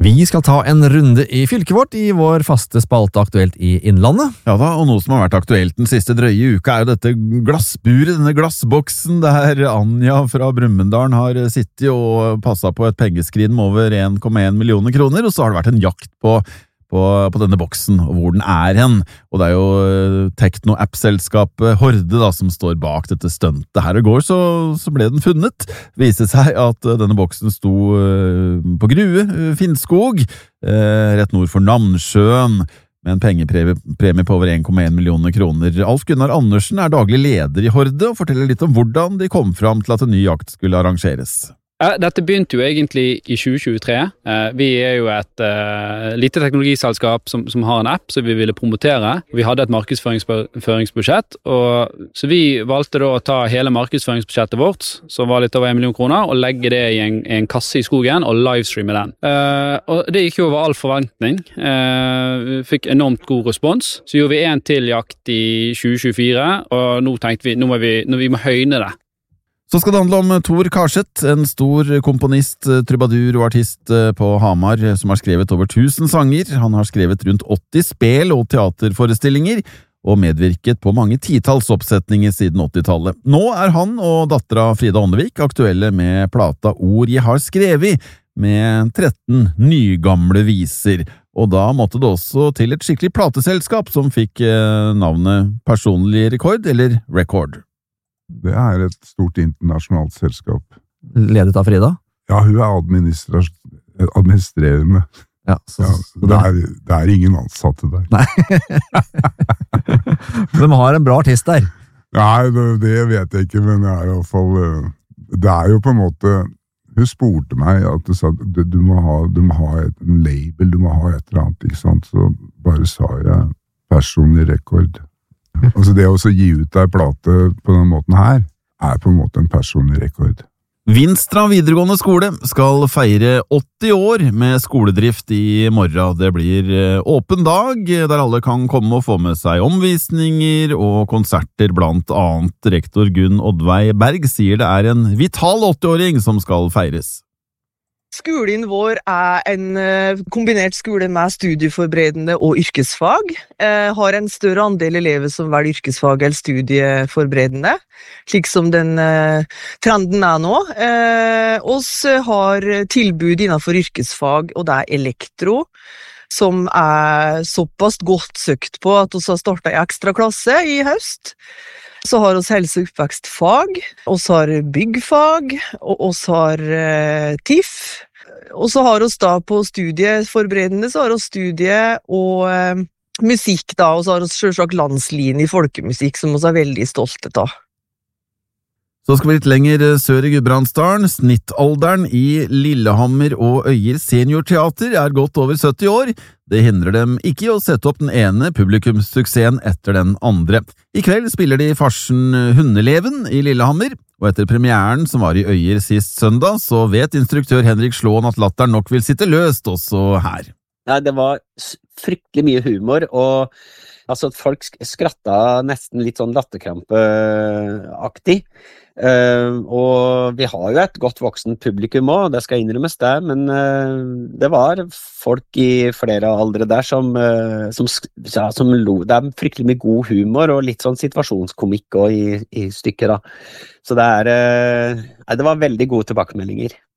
Vi skal ta en runde i fylket vårt i vår faste spalte Aktuelt i Innlandet. Ja da, og noe som har vært aktuelt den siste drøye uka jo dette glassburet, denne glassboksen der Anja fra Brumunddal har sittet og passet på et pengeskrin med over 1,1 millioner kroner, og så har det vært en jakt på denne boksen, og hvor den hen. Og det jo tekno-app-selskapet Horde da, som står bak dette stuntet. Her i går så ble den funnet. Viste seg at denne boksen sto på Grue, Finnskog, rett nord for Namnsjøen, med en pengepremie på over 1,1 millioner kroner. Alf Gunnar Andersen daglig leder i Horde, og forteller litt om hvordan de kom fram til at en ny jakt skulle arrangeres. Dette begynte jo egentlig i 2023. Vi jo et lite teknologiselskap som har en app som vi ville promotere. Vi hadde et markedsføringsbudsjett, så vi valgte da å ta hele markedsføringsbudsjettet vårt, som var litt over 1 million kroner, og legge det i en kasse i skogen og livestreame den. Og det gikk jo over all forventning. Vi fikk enormt god respons. Så gjorde vi en til jakt i 2024, og nå tenkte vi, nå vi må høyne det. Så skal det handle om Tor Karseth, en stor komponist, trubadur og artist på Hamar, som har skrevet over 1000 sanger. Han har skrevet rundt 80 spel- og teaterforestillinger, og medvirket på mange titalls oppsetninger siden 80-tallet. Nå han og dattera Frida Åndevik aktuelle med plata Ord jeg har skrevet, med 13 nygamle viser. Og da måtte det også til et skikkelig plateselskap som fikk navnet Personlig Rekord, eller Record. Det et stort internasjonalt selskap. Ledet av Frida? Ja, hun administrerende. Ja, så det ingen ansatte der. Nei. De har en bra artist der. Nei, det vet jeg ikke, men i hvert fall, det jo på en måte, hun spurte meg at du sa, du må ha en label, du må ha et eller annet, ikke sant? Så bare sa jeg Personlig Rekord. Altså det å gi ut en plate på den måten her, på en måte en personlig rekord. Vinstra videregående skole skal feire 80 år med skoledrift i morgen. Det blir åpen dag, der alle kan komme og få med seg omvisninger og konserter, blant annet. Rektor Gunn Oddveig Berg sier det en vital 80-åring som skal feires. Skolen vår en kombinert skole med studieforberedende og yrkesfag. Har en større andel elever som velger yrkesfag eller studieforberedende, slik som den trenden nå. Oss har tilbud innenfor yrkesfag, og det elektro, som såpass godt søkt på at oss har startet en ekstra klasse i høst. Så har oss helse- og oppvekstfag, oss har byggfag, og oss har TIF. Og så har oss da på studieforberedende, så har oss studie og musikk da, og så har oss selvsagt landslinje i folkemusikk, som oss veldig stolte av. Så skal vi litt lenger sør i Gudbrandsdalen. Snittalderen i Lillehammer og Øyer seniorteater godt over 70 år. Det hindrer dem ikke i å sette opp den ene publikumssuksessen etter den andre. I kveld spiller de farsen Hundeleven i Lillehammer, og etter premieren som var i Øyer sist søndag, så vet instruktør Henrik Slåen at latteren nok vil sitte løst også her. Nei, det var fryktelig mye humor, og altså, folk skratta nesten litt sånn latterkrampeaktig. Og vi har jo et godt voksen publikum også, det skal innrømmes det, men det var folk i flere aldre der som lo. Det fryktelig mye god humor og litt sånn situasjonskomikk også i stykket da. Så det var veldig gode tilbakemeldinger.